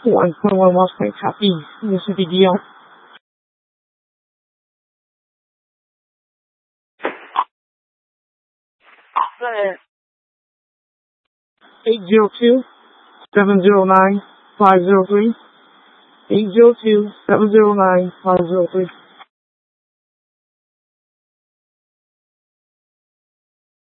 1.1 Mustang copy. Mississippi Dion. Go ahead. 802-709-503. 802-709-503.